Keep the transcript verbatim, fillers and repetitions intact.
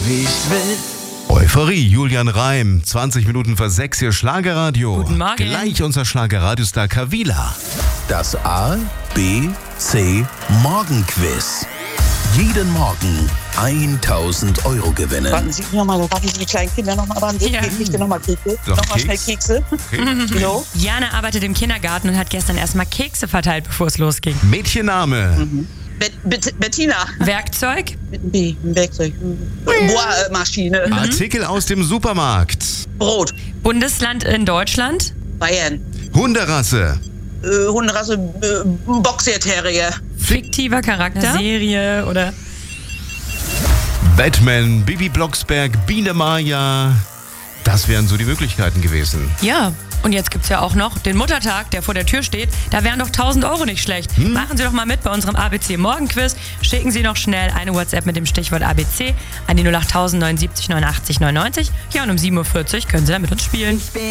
wie ich will. Euphorie, Julian Reim, zwanzig Minuten vor sechs hier Schlagerradio. Guten Morgen. Gleich unser Schlagerradiostar Kavila. Das A, B, C Morgenquiz. Jeden Morgen tausend Euro gewinnen. Warten Sie nochmal, darf ich die kleinen Kinder nochmal warten? Ja. Ich möchte nochmal Kekse. Doch, Nochmal Keks. schnell Kekse. Okay. No. Jana arbeitet im Kindergarten und hat gestern erstmal Kekse verteilt, bevor es losging. Mädchenname. Bet, Bet, Bettina. Werkzeug? Mit B, ein Werkzeug. Bohrmaschine. Artikel aus dem Supermarkt. Brot. Bundesland in Deutschland? Bayern. Hunderasse. Äh, Hunderasse. Äh, Boxer Terrier. Fiktiver Charakter? Serie oder... Batman, Bibi Blocksberg, Biene Maya. Das wären so die Möglichkeiten gewesen. Ja. Und jetzt gibt's ja auch noch den Muttertag, der vor der Tür steht. Da wären doch tausend Euro nicht schlecht. Hm? Machen Sie doch mal mit bei unserem A B C Morgenquiz. Schicken Sie noch schnell eine WhatsApp mit dem Stichwort A B C an die null acht null null neunundsiebzig neunundachtzig neunundneunzig. Ja, und um sieben Uhr vierzig können Sie dann mit uns spielen.